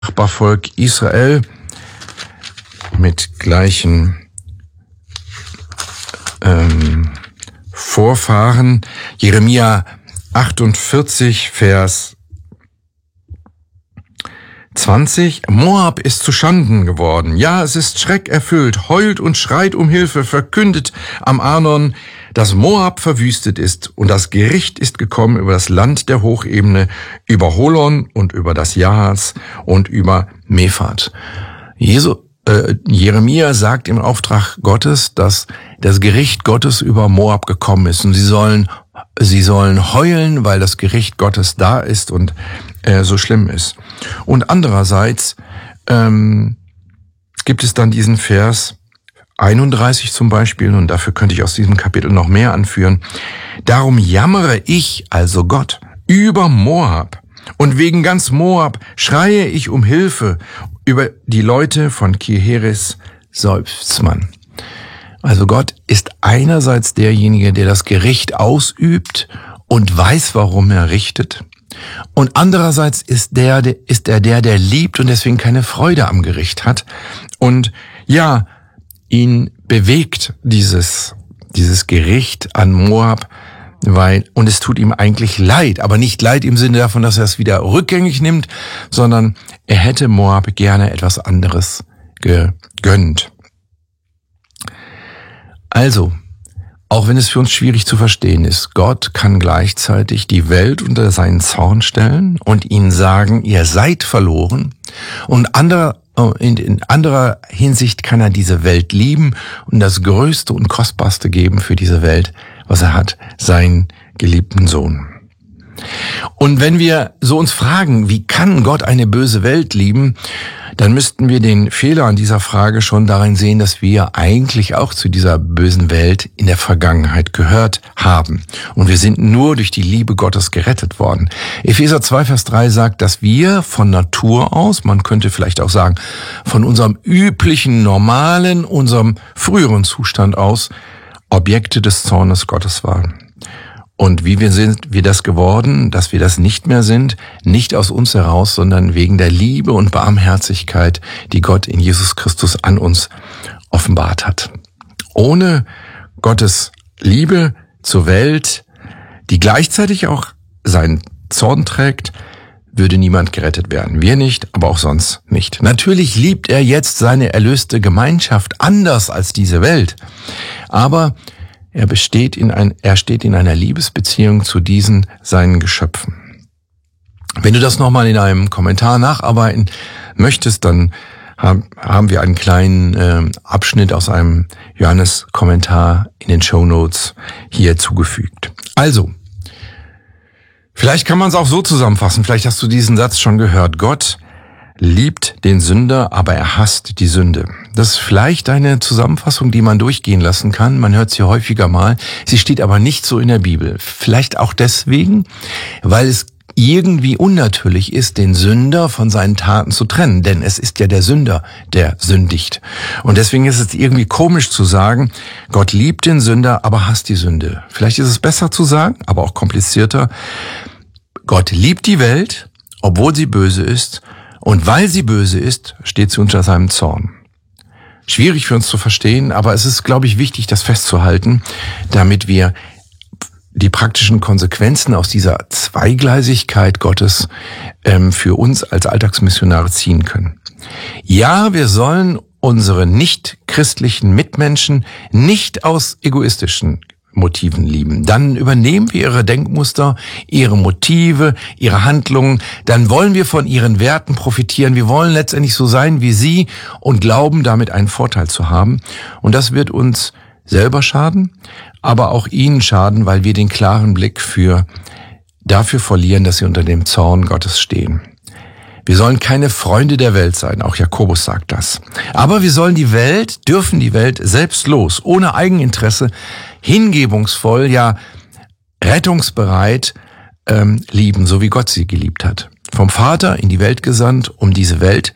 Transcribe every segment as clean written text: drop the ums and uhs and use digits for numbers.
Nachbarvolk Israel mit gleichen Vorfahren. Jeremia 48, Vers 20. Moab ist zu Schanden geworden. Ja, es ist schreckerfüllt, heult und schreit um Hilfe, verkündet am Arnon, dass Moab verwüstet ist und das Gericht ist gekommen über das Land der Hochebene, über Holon und über das Jahas und über Mephat. Jeremia sagt im Auftrag Gottes, dass das Gericht Gottes über Moab gekommen ist und sie sollen heulen, weil das Gericht Gottes da ist und so schlimm ist. Und andererseits gibt es dann diesen Vers 31 zum Beispiel, und dafür könnte ich aus diesem Kapitel noch mehr anführen. Darum jammere ich, also Gott, über Moab, und wegen ganz Moab schreie ich um Hilfe. Über die Leute von Kirheres seufzt man. Also Gott ist einerseits derjenige, der das Gericht ausübt und weiß, warum er richtet. Und andererseits ist er der liebt und deswegen keine Freude am Gericht hat. Und ja, ihn bewegt dieses Gericht an Moab, und es tut ihm eigentlich leid, aber nicht leid im Sinne davon, dass er es wieder rückgängig nimmt, sondern er hätte Moab gerne etwas anderes gegönnt. Also, auch wenn es für uns schwierig zu verstehen ist, Gott kann gleichzeitig die Welt unter seinen Zorn stellen und ihnen sagen, ihr seid verloren, und in anderer Hinsicht kann er diese Welt lieben und das Größte und Kostbarste geben für diese Welt, was er hat, seinen geliebten Sohn. Und wenn wir so uns fragen, wie kann Gott eine böse Welt lieben, dann müssten wir den Fehler an dieser Frage schon darin sehen, dass wir eigentlich auch zu dieser bösen Welt in der Vergangenheit gehört haben. Und wir sind nur durch die Liebe Gottes gerettet worden. Epheser 2, Vers 3 sagt, dass wir von Natur aus, man könnte vielleicht auch sagen, von unserem üblichen, normalen, unserem früheren Zustand aus, Objekte des Zornes Gottes waren. Und wie sind wir das geworden, dass wir das nicht mehr sind, nicht aus uns heraus, sondern wegen der Liebe und Barmherzigkeit, die Gott in Jesus Christus an uns offenbart hat. Ohne Gottes Liebe zur Welt, die gleichzeitig auch seinen Zorn trägt, würde niemand gerettet werden. Wir nicht, aber auch sonst nicht. Natürlich liebt er jetzt seine erlöste Gemeinschaft anders als diese Welt, aber er steht in einer Liebesbeziehung zu diesen seinen Geschöpfen. Wenn du das nochmal in einem Kommentar nacharbeiten möchtest, dann haben wir einen kleinen Abschnitt aus einem Johannes-Kommentar in den Shownotes hier zugefügt. Also, vielleicht kann man es auch so zusammenfassen, vielleicht hast du diesen Satz schon gehört. Gott liebt den Sünder, aber er hasst die Sünde. Das ist vielleicht eine Zusammenfassung, die man durchgehen lassen kann. Man hört sie häufiger mal. Sie steht aber nicht so in der Bibel. Vielleicht auch deswegen, weil es irgendwie unnatürlich ist, den Sünder von seinen Taten zu trennen. Denn es ist ja der Sünder, der sündigt. Und deswegen ist es irgendwie komisch zu sagen, Gott liebt den Sünder, aber hasst die Sünde. Vielleicht ist es besser zu sagen, aber auch komplizierter. Gott liebt die Welt, obwohl sie böse ist. Und weil sie böse ist, steht sie unter seinem Zorn. Schwierig für uns zu verstehen, aber es ist, glaube ich, wichtig, das festzuhalten, damit wir die praktischen Konsequenzen aus dieser Zweigleisigkeit Gottes für uns als Alltagsmissionare ziehen können. Ja, wir sollen unsere nicht-christlichen Mitmenschen nicht aus egoistischen Motiven lieben. Dann übernehmen wir ihre Denkmuster, ihre Motive, ihre Handlungen. Dann wollen wir von ihren Werten profitieren. Wir wollen letztendlich so sein wie sie und glauben, damit einen Vorteil zu haben. Und das wird uns selber schaden, aber auch ihnen schaden, weil wir den klaren Blick dafür verlieren, dass sie unter dem Zorn Gottes stehen. Wir sollen keine Freunde der Welt sein, auch Jakobus sagt das. Aber wir sollen dürfen die Welt selbstlos, ohne Eigeninteresse, hingebungsvoll, ja rettungsbereit lieben, so wie Gott sie geliebt hat. Vom Vater in die Welt gesandt, um diese Welt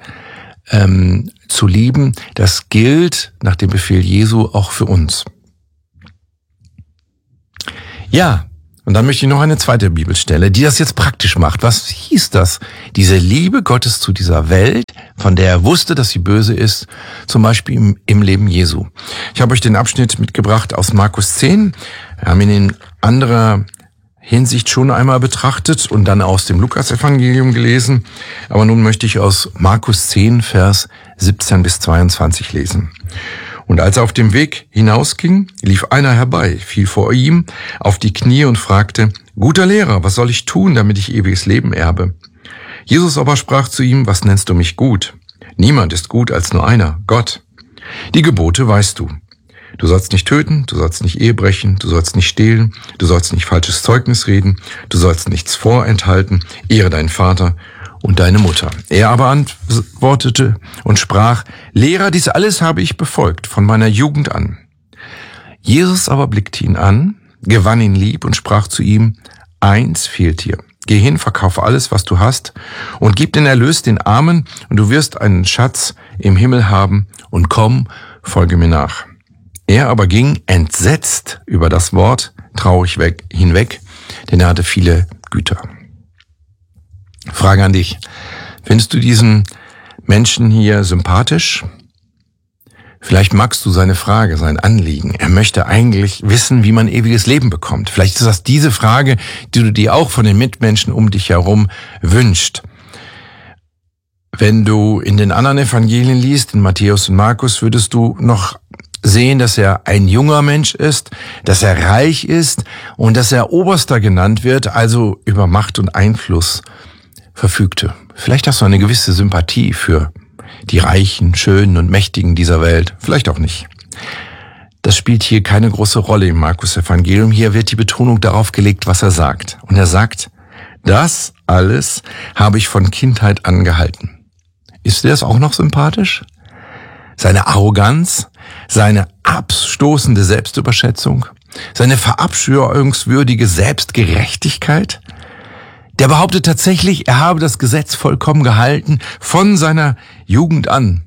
zu lieben. Das gilt nach dem Befehl Jesu auch für uns. Ja, Und dann möchte ich noch eine zweite Bibelstelle, die das jetzt praktisch macht. Was hieß das? Diese Liebe Gottes zu dieser Welt, von der er wusste, dass sie böse ist, zum Beispiel im Leben Jesu. Ich habe euch den Abschnitt mitgebracht aus Markus 10. Wir haben ihn in anderer Hinsicht schon einmal betrachtet und dann aus dem Lukas-Evangelium gelesen. Aber nun möchte ich aus Markus 10, Vers 17 bis 22 lesen. Und als er auf dem Weg hinausging, lief einer herbei, fiel vor ihm auf die Knie und fragte, »Guter Lehrer, was soll ich tun, damit ich ewiges Leben erbe?« Jesus aber sprach zu ihm, »Was nennst du mich gut? Niemand ist gut als nur einer, Gott. Die Gebote weißt du. Du sollst nicht töten, du sollst nicht Ehe brechen, du sollst nicht stehlen, du sollst nicht falsches Zeugnis reden, du sollst nichts vorenthalten, ehre deinen Vater und deine Mutter.« Er aber antwortete und sprach, »Lehrer, dies alles habe ich befolgt, von meiner Jugend an.« Jesus aber blickte ihn an, gewann ihn lieb und sprach zu ihm, »Eins fehlt dir. Geh hin, verkaufe alles, was du hast, und gib den Erlös den Armen, und du wirst einen Schatz im Himmel haben, und komm, folge mir nach.« Er aber ging entsetzt über das Wort traurig hinweg, denn er hatte viele Güter. Frage an dich. Findest du diesen Menschen hier sympathisch? Vielleicht magst du seine Frage, sein Anliegen. Er möchte eigentlich wissen, wie man ewiges Leben bekommt. Vielleicht ist das diese Frage, die du dir auch von den Mitmenschen um dich herum wünschst. Wenn du in den anderen Evangelien liest, in Matthäus und Markus, würdest du noch sehen, dass er ein junger Mensch ist, dass er reich ist und dass er Oberster genannt wird, also über Macht und Einfluss verfügte. Vielleicht hast du eine gewisse Sympathie für die Reichen, Schönen und Mächtigen dieser Welt. Vielleicht auch nicht. Das spielt hier keine große Rolle im Markus-Evangelium. Hier wird die Betonung darauf gelegt, was er sagt. Und er sagt, das alles habe ich von Kindheit an gehalten. Ist dir das auch noch sympathisch? Seine Arroganz, seine abstoßende Selbstüberschätzung, seine verabscheuungswürdige Selbstgerechtigkeit. Der behauptet tatsächlich, er habe das Gesetz vollkommen gehalten von seiner Jugend an.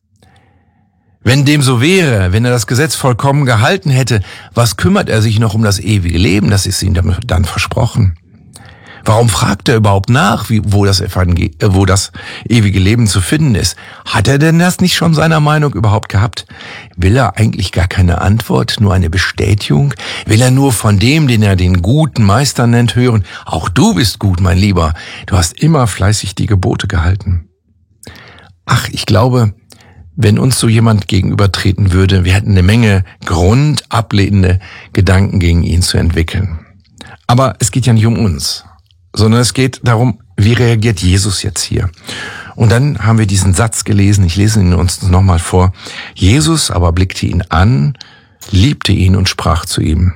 Wenn dem so wäre, wenn er das Gesetz vollkommen gehalten hätte, was kümmert er sich noch um das ewige Leben? Das ist ihm dann versprochen. Warum fragt er überhaupt nach, wo das ewige Leben zu finden ist? Hat er denn das nicht schon seiner Meinung überhaupt gehabt? Will er eigentlich gar keine Antwort, nur eine Bestätigung? Will er nur von dem, den er den guten Meister nennt, hören, auch du bist gut, mein Lieber, du hast immer fleißig die Gebote gehalten? Ach, ich glaube, wenn uns so jemand gegenübertreten würde, wir hätten eine Menge grundablehnende Gedanken gegen ihn zu entwickeln. Aber es geht ja nicht um uns, sondern es geht darum, wie reagiert Jesus jetzt hier? Und dann haben wir diesen Satz gelesen, ich lese ihn uns nochmal vor. Jesus aber blickte ihn an, liebte ihn und sprach zu ihm.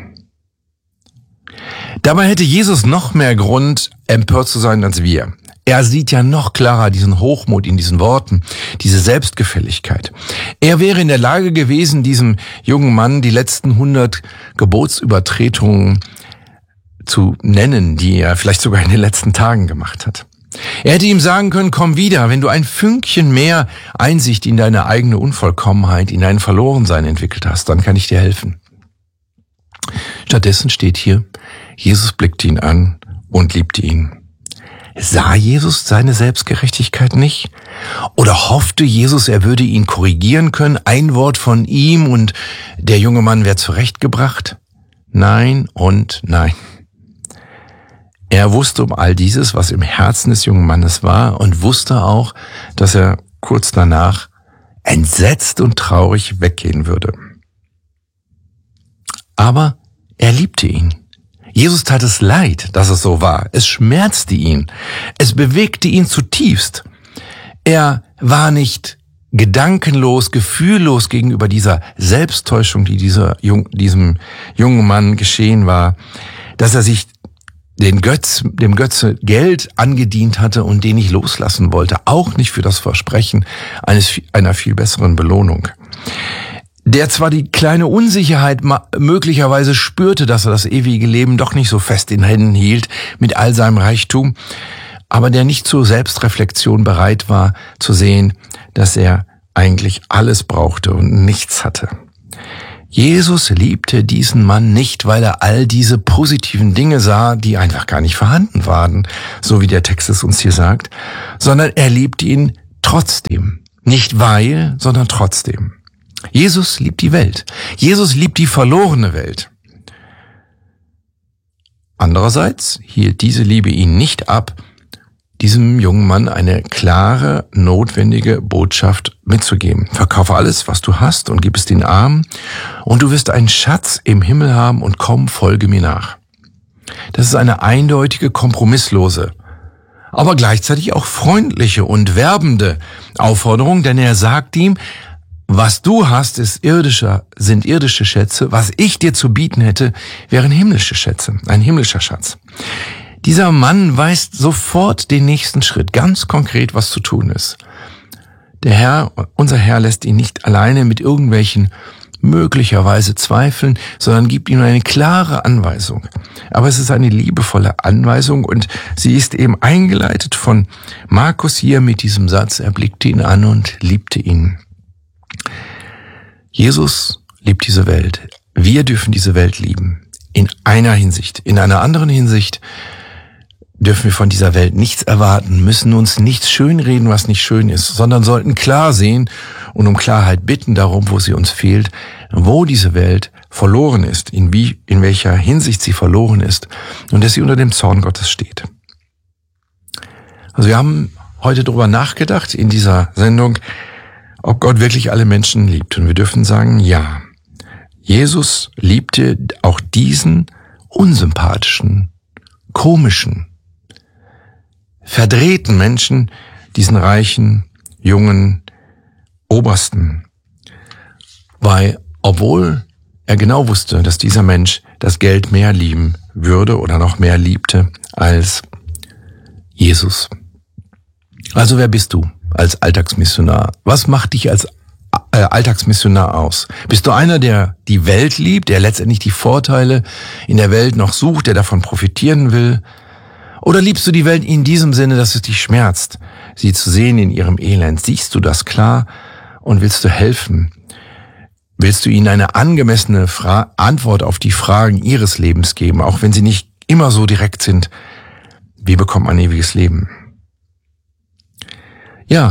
Dabei hätte Jesus noch mehr Grund, empört zu sein als wir. Er sieht ja noch klarer diesen Hochmut in diesen Worten, diese Selbstgefälligkeit. Er wäre in der Lage gewesen, diesem jungen Mann die letzten 100 Gebotsübertretungen zu nennen, die er vielleicht sogar in den letzten Tagen gemacht hat. Er hätte ihm sagen können, komm wieder, wenn du ein Fünkchen mehr Einsicht in deine eigene Unvollkommenheit, in dein Verlorensein entwickelt hast, dann kann ich dir helfen. Stattdessen steht hier, Jesus blickte ihn an und liebte ihn. Sah Jesus seine Selbstgerechtigkeit nicht? Oder hoffte Jesus, er würde ihn korrigieren können, ein Wort von ihm und der junge Mann wäre zurechtgebracht? Nein und nein. Er wusste um all dieses, was im Herzen des jungen Mannes war, und wusste auch, dass er kurz danach entsetzt und traurig weggehen würde. Aber er liebte ihn. Jesus tat es leid, dass es so war. Es schmerzte ihn. Es bewegte ihn zutiefst. Er war nicht gedankenlos, gefühllos gegenüber dieser Selbsttäuschung, die diesem jungen Mann geschehen war, dass er sich dem Götze Geld angedient hatte und den nicht loslassen wollte, auch nicht für das Versprechen einer viel besseren Belohnung. Der zwar die kleine Unsicherheit möglicherweise spürte, dass er das ewige Leben doch nicht so fest in Händen hielt mit all seinem Reichtum, aber der nicht zur Selbstreflexion bereit war zu sehen, dass er eigentlich alles brauchte und nichts hatte. Jesus liebte diesen Mann nicht, weil er all diese positiven Dinge sah, die einfach gar nicht vorhanden waren, so wie der Text es uns hier sagt, sondern er liebte ihn trotzdem. Nicht weil, sondern trotzdem. Jesus liebt die Welt. Jesus liebt die verlorene Welt. Andererseits hielt diese Liebe ihn nicht ab, diesem jungen Mann eine klare, notwendige Botschaft mitzugeben. Verkaufe alles, was du hast, und gib es den Armen, und du wirst einen Schatz im Himmel haben, und komm, folge mir nach. Das ist eine eindeutige, kompromisslose, aber gleichzeitig auch freundliche und werbende Aufforderung, denn er sagt ihm, was du hast, sind irdische Schätze, was ich dir zu bieten hätte, wären himmlische Schätze, ein himmlischer Schatz. Dieser Mann weist sofort den nächsten Schritt, ganz konkret, was zu tun ist. Unser Herr lässt ihn nicht alleine mit irgendwelchen möglicherweise Zweifeln, sondern gibt ihm eine klare Anweisung. Aber es ist eine liebevolle Anweisung, und sie ist eben eingeleitet von Markus hier mit diesem Satz: Er blickte ihn an und liebte ihn. Jesus liebt diese Welt. Wir dürfen diese Welt lieben. In einer Hinsicht. In einer anderen Hinsicht dürfen wir von dieser Welt nichts erwarten, müssen uns nichts schönreden, was nicht schön ist, sondern sollten klar sehen und um Klarheit bitten darum, wo sie uns fehlt, wo diese Welt verloren ist, in welcher Hinsicht sie verloren ist und dass sie unter dem Zorn Gottes steht. Also wir haben heute darüber nachgedacht in dieser Sendung, ob Gott wirklich alle Menschen liebt. Und wir dürfen sagen, ja. Jesus liebte auch diesen unsympathischen, komischen, verdrehten Menschen, diesen reichen, jungen Obersten. Weil, obwohl er genau wusste, dass dieser Mensch das Geld mehr lieben würde oder noch mehr liebte als Jesus. Also wer bist du als Alltagsmissionar? Was macht dich als Alltagsmissionar aus? Bist du einer, der die Welt liebt, der letztendlich die Vorteile in der Welt noch sucht, der davon profitieren will? Oder liebst du die Welt in diesem Sinne, dass es dich schmerzt, sie zu sehen in ihrem Elend? Siehst du das klar und willst du helfen? Willst du ihnen eine angemessene Antwort auf die Fragen ihres Lebens geben, auch wenn sie nicht immer so direkt sind? Wie bekommt man ewiges Leben? Ja,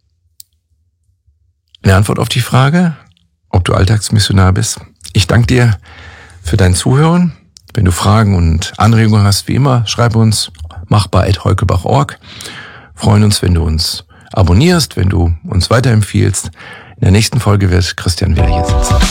eine Antwort auf die Frage, ob du Alltagsmissionar bist. Ich danke dir für dein Zuhören. Wenn du Fragen und Anregungen hast, wie immer, schreib uns machbar@heukebach.org. Freuen uns, wenn du uns abonnierst, wenn du uns weiterempfiehlst. In der nächsten Folge wird Christian wieder hier sitzen.